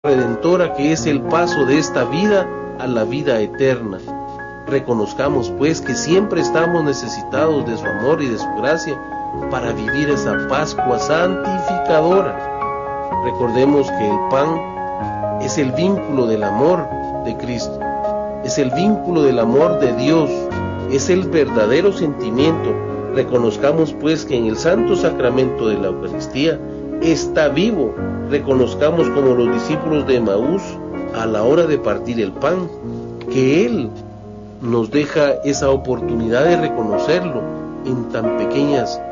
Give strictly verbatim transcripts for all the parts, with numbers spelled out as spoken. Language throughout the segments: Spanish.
redentora que es el paso de esta vida a la vida eterna. Reconozcamos pues que siempre estamos necesitados de su amor y de su gracia para vivir esa Pascua santificadora. Recordemos que el pan es el vínculo del amor de Cristo, es el vínculo del amor de Dios, es el verdadero sentimiento. Reconozcamos pues que en el santo sacramento de la Eucaristía está vivo. Reconozcamos como los discípulos de Emaús a la hora de partir el pan, que Él nos deja esa oportunidad de reconocerlo en tan pequeñas,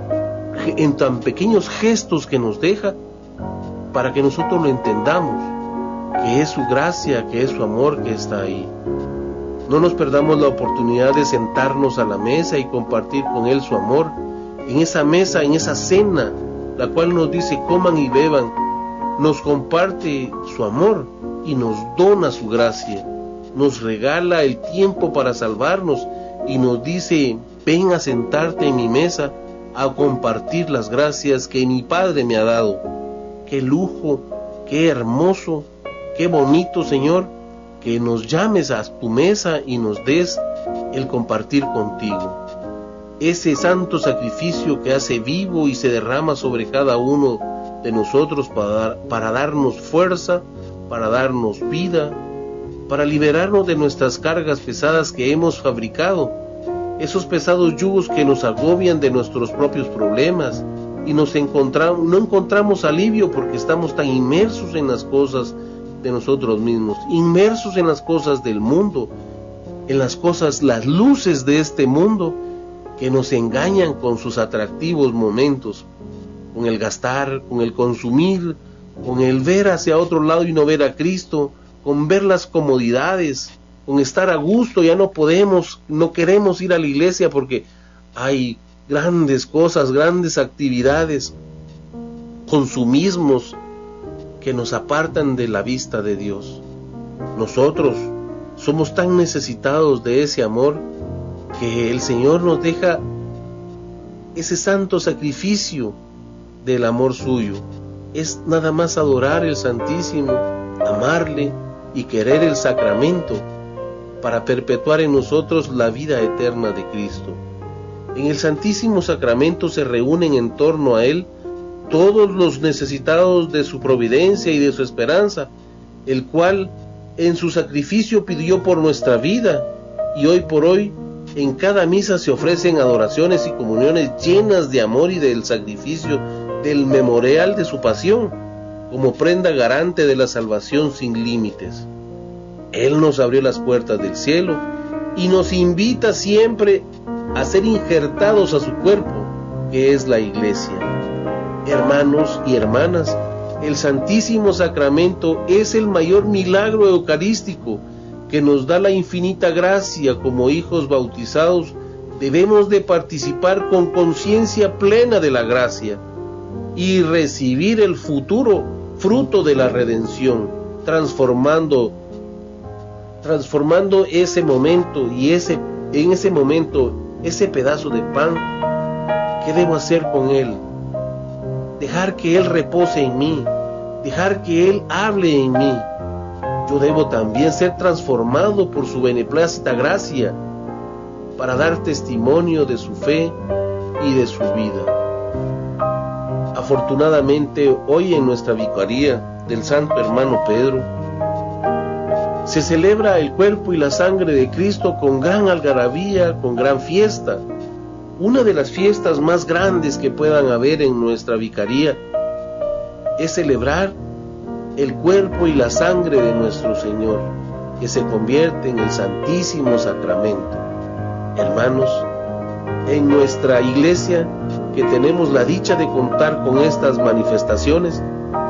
en tan pequeños gestos que nos deja, para que nosotros lo entendamos, que es su gracia, que es su amor que está ahí. No nos perdamos la oportunidad de sentarnos a la mesa y compartir con Él su amor, en esa mesa, en esa cena, la cual nos dice coman y beban, nos comparte su amor y nos dona su gracia, nos regala el tiempo para salvarnos y nos dice ven a sentarte en mi mesa a compartir las gracias que mi Padre me ha dado. Qué lujo, qué hermoso, qué bonito, Señor, que nos llames a tu mesa y nos des el compartir contigo. Ese santo sacrificio que hace vivo y se derrama sobre cada uno de nosotros para, dar, para darnos fuerza, para darnos vida, para liberarnos de nuestras cargas pesadas que hemos fabricado, esos pesados yugos que nos agobian de nuestros propios problemas y nos encontramos, no encontramos alivio porque estamos tan inmersos en las cosas de nosotros mismos, inmersos en las cosas del mundo, en las cosas, las luces de este mundo, que nos engañan con sus atractivos momentos, con el gastar, con el consumir, con el ver hacia otro lado y no ver a Cristo, con ver las comodidades, con estar a gusto. Ya no podemos, no queremos ir a la iglesia porque hay grandes cosas, grandes actividades, consumismos que nos apartan de la vista de Dios. Nosotros somos tan necesitados de ese amor que el Señor nos deja ese santo sacrificio del amor suyo. Es nada más adorar el Santísimo, amarle y querer el sacramento para perpetuar en nosotros la vida eterna de Cristo. En el Santísimo Sacramento se reúnen en torno a Él todos los necesitados de su providencia y de su esperanza, el cual en su sacrificio pidió por nuestra vida, y hoy por hoy en cada misa se ofrecen adoraciones y comuniones llenas de amor y del sacrificio del memorial de su pasión, como prenda garante de la salvación sin límites. Él nos abrió las puertas del cielo y nos invita siempre a ser injertados a su cuerpo, que es la Iglesia. Hermanos y hermanas, el Santísimo Sacramento es el mayor milagro eucarístico que nos da la infinita gracia. Como hijos bautizados debemos de participar con conciencia plena de la gracia y recibir el futuro fruto de la redención, transformando transformando ese momento y ese en ese momento ese pedazo de pan. ¿Qué debo hacer con él? Dejar que Él repose en mí, dejar que Él hable en mí. Yo debo también ser transformado por su beneplácita gracia para dar testimonio de su fe y de su vida. Afortunadamente, hoy en nuestra vicaría del Santo Hermano Pedro, se celebra el cuerpo y la sangre de Cristo con gran algarabía, con gran fiesta. Una de las fiestas más grandes que puedan haber en nuestra vicaría es celebrar el cuerpo y la sangre de nuestro Señor, que se convierte en el Santísimo Sacramento. Hermanos, en nuestra iglesia, que tenemos la dicha de contar con estas manifestaciones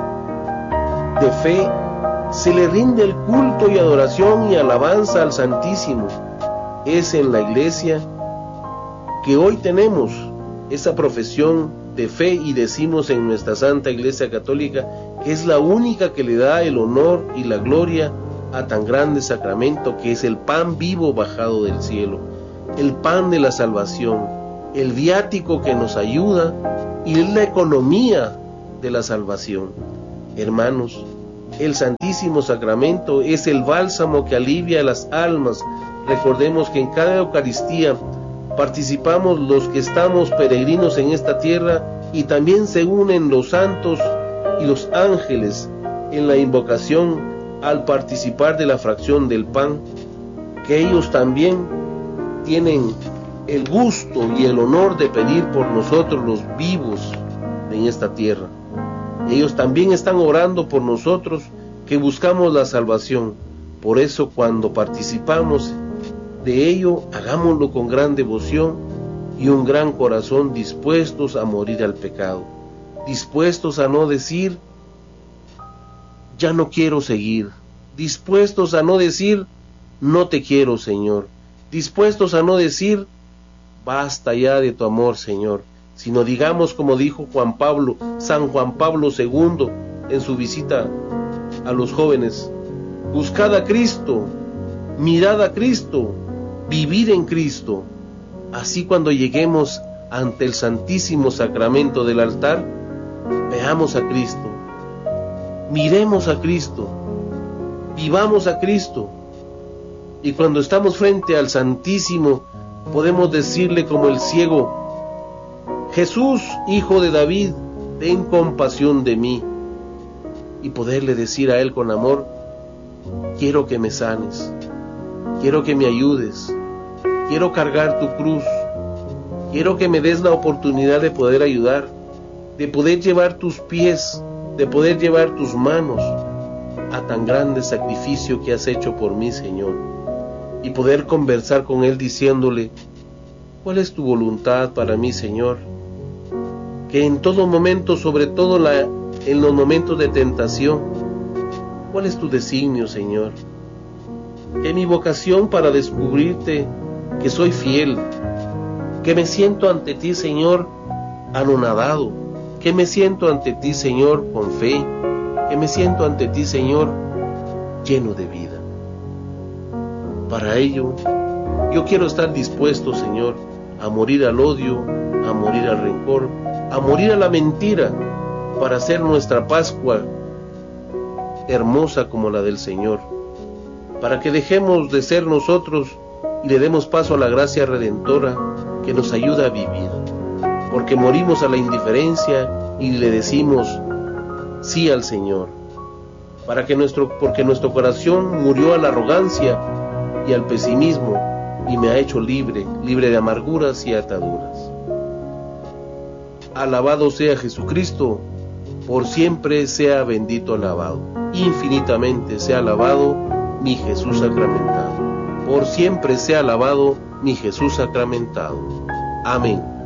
de fe, se le rinde el culto y adoración y alabanza al Santísimo. Es en la iglesia que hoy tenemos esa profesión de fe y decimos en nuestra Santa Iglesia Católica que es la única que le da el honor y la gloria a tan grande sacramento, que es el pan vivo bajado del cielo, el pan de la salvación, el viático que nos ayuda y es la economía de la salvación. Hermanos, El Santísimo Sacramento es el bálsamo que alivia las almas. Recordemos que en cada Eucaristía participamos los que estamos peregrinos en esta tierra, y también se unen los santos y los ángeles en la invocación al participar de la fracción del pan, que ellos también tienen el gusto y el honor de pedir por nosotros los vivos en esta tierra. Ellos también están orando por nosotros que buscamos la salvación. Por eso, cuando participamos de ello, hagámoslo con gran devoción y un gran corazón, dispuestos a morir al pecado, dispuestos a no decir ya no quiero seguir, dispuestos a no decir no te quiero, Señor, dispuestos a no decir basta ya de tu amor, Señor, sino digamos como dijo Juan Pablo, San Juan Pablo segundo en su visita a los jóvenes: buscad a Cristo, mirad a Cristo, vivir en Cristo. Así, cuando lleguemos ante el Santísimo Sacramento del altar, veamos a Cristo, miremos a Cristo, vivamos a Cristo, y cuando estamos frente al Santísimo podemos decirle como el ciego: Jesús, Hijo de David, ten compasión de mí, y poderle decir a Él con amor: quiero que me sanes, quiero que me ayudes, quiero cargar tu cruz, quiero que me des la oportunidad de poder ayudar, de poder llevar tus pies, de poder llevar tus manos a tan grande sacrificio que has hecho por mí, Señor, y poder conversar con Él diciéndole: ¿cuál es tu voluntad para mí, Señor? Que en todo momento, sobre todo la, en los momentos de tentación, ¿cuál es tu designio, Señor? Que mi vocación para descubrirte que soy fiel, que me siento ante ti, Señor, anonadado, que me siento ante ti, Señor, con fe, que me siento ante ti, Señor, lleno de vida. Para ello, yo quiero estar dispuesto, Señor, a morir al odio, a morir al rencor, a morir a la mentira, para hacer nuestra Pascua hermosa como la del Señor, para que dejemos de ser nosotros y le demos paso a la gracia redentora que nos ayuda a vivir, porque morimos a la indiferencia y le decimos sí al Señor, para que nuestro, porque nuestro corazón murió a la arrogancia y al pesimismo, y me ha hecho libre, libre de amarguras y ataduras. Alabado sea Jesucristo, por siempre sea bendito alabado, infinitamente sea alabado mi Jesús sacramentado, por siempre sea alabado mi Jesús sacramentado. Amén.